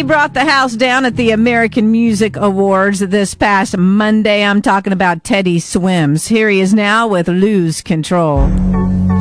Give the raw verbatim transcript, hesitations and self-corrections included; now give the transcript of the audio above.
He brought the house down at the American Music Awards this past Monday. I'm talking about Teddy Swims. Here he is now with Lose Control.